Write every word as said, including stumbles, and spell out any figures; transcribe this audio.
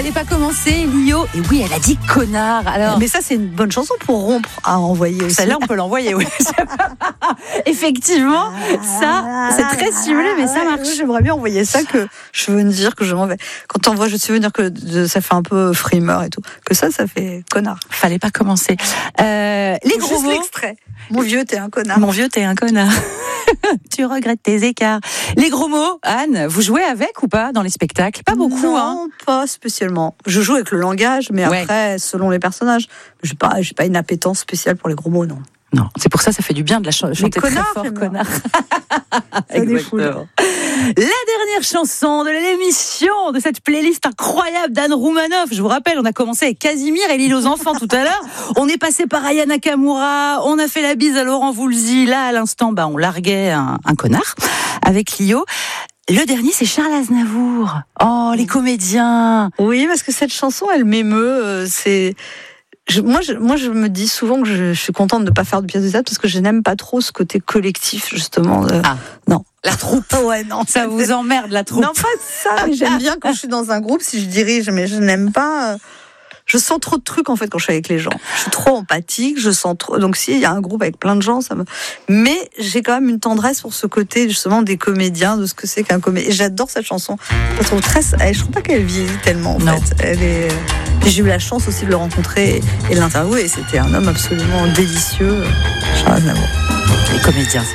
Fallait pas commencer, Lio. Et oui, elle a dit connard. Alors, mais ça, c'est une bonne chanson pour rompre à envoyer aussi. Celle-là, on peut l'envoyer, oui. Effectivement, ça, c'est très ciblé, mais ça marche. Oui, j'aimerais bien envoyer ça, que je veux dire que je m'en vais. Quand t'envoies, je sais venir que de, ça fait un peu frimeur et tout. Que ça, ça fait connard. Fallait pas commencer. Euh, les gros Juste mots. l'extrait. Mon vieux, t'es un connard. Mon vieux, t'es un connard. Tu regrettes tes écarts. Les gros mots, Anne, vous jouez avec ou pas dans les spectacles? Pas beaucoup, non, hein. Pas spécialement. Je joue avec le langage, mais ouais. Après, selon les personnages, j'ai pas, j'ai pas une appétence spéciale pour les gros mots, non. Non, c'est pour ça, ça fait du bien de la ch- chanter connard, très fort, connard. Exactement. La dernière chanson de l'émission, de cette playlist incroyable d'Anne Roumanoff. Je vous rappelle, on a commencé avec Casimir et l'île aux enfants tout à l'heure. On est passé par Aya Nakamura, on a fait la bise à Laurent Voulzy. Là, à l'instant, bah, on larguait un, un connard avec Lio. Le dernier, c'est Charles Aznavour. Oh, les comédiens. Oui, parce que cette chanson, elle m'émeut. Euh, c'est... Je, moi, je, moi, je me dis souvent que je, je suis contente de ne pas faire de pièces de théâtre parce que je n'aime pas trop ce côté collectif, justement. Euh, ah, non. La troupe. Ouais, non. Ça vous emmerde, la troupe. Non, pas ça, mais j'aime bien quand je suis dans un groupe, si je dirige, mais je n'aime pas. Euh, je sens trop de trucs, en fait, quand je suis avec les gens. Je suis trop empathique, je sens trop. Donc, s'il y a un groupe avec plein de gens, ça me. Mais j'ai quand même une tendresse pour ce côté, justement, des comédiens, de ce que c'est qu'un comédien. Et j'adore cette chanson. Je la trouve très. Je trouve pas qu'elle vieillit tellement, en non. fait. Elle est. J'ai eu la chance aussi de le rencontrer et de l'interviewer. Et c'était un homme absolument délicieux, Charles Aznavour. Les comédiens.